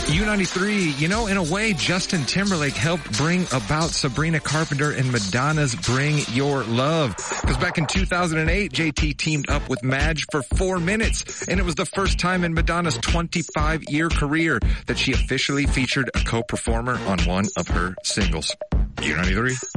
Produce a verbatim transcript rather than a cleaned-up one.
U ninety-three, you know, in a way, Justin Timberlake helped bring about Sabrina Carpenter and Madonna's Bring Your Love. Because back in two thousand eight, J T teamed up with Madge for four minutes, and it was the first time in Madonna's twenty-five year career that she officially featured a co-performer on one of her singles. U ninety-three.